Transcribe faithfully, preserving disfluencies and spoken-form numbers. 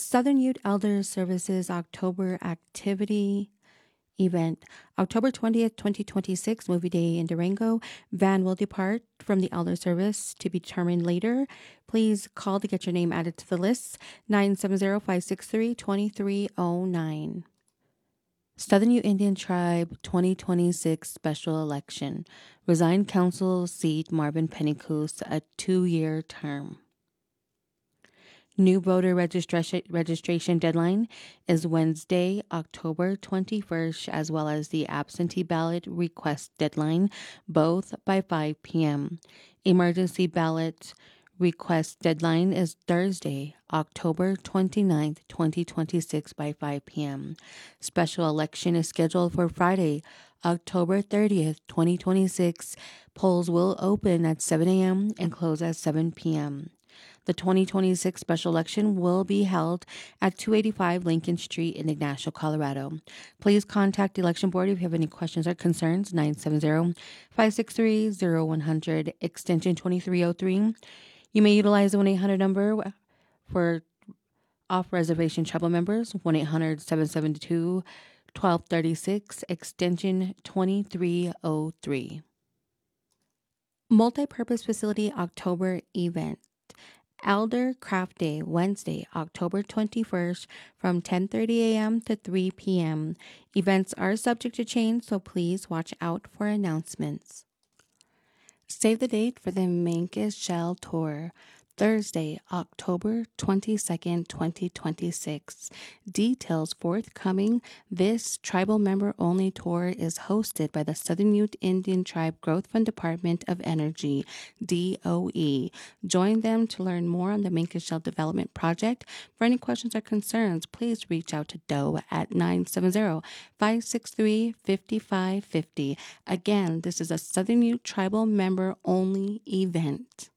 Southern Youth Elder Services October Activity Event. October twentieth, twenty twenty-six, Movie Day in Durango. Van will depart from the Elder Service to be determined later. Please call to get your name added to the list. nine seven zero, five six three, two three zero nine. Southern Ute Indian Tribe twenty twenty-six Special Election. Resigned Council seat Marvin Pennycoos, a two-year term. New voter registration registration deadline is Wednesday, October twenty-first, as well as the absentee ballot request deadline, both by five p.m. Emergency ballot request deadline is Thursday, October twenty-ninth, twenty twenty-six by five p.m. Special election is scheduled for Friday, October thirtieth, twenty twenty-six. Polls will open at seven a.m. and close at seven p.m. The twenty twenty-six special election will be held at two eighty-five Lincoln Street in Ignacio, Colorado. Please contact the election board if you have any questions or concerns. nine seven zero, five six three, zero one zero zero, extension twenty-three oh three. You may utilize the one eight hundred number for off-reservation tribal members, one eight hundred, seven seven two, one two three six, extension twenty-three oh three. Multi-Purpose Facility October Event. Elder Craft Day, Wednesday, October twenty-first, from ten thirty a.m. to three p.m. Events are subject to change, so please watch out for announcements. Save the date for the Mancos Shell Tour, Thursday, October twenty-second, twenty twenty-six. Details forthcoming. This tribal member-only tour is hosted by the Southern Ute Indian Tribe Growth Fund Department of Energy, D O E. Join them to learn more on the Mancos Shell Development Project. For any questions or concerns, please reach out to D O E at nine seven zero, five six three, five five five zero. Again, this is a Southern Ute tribal member-only event.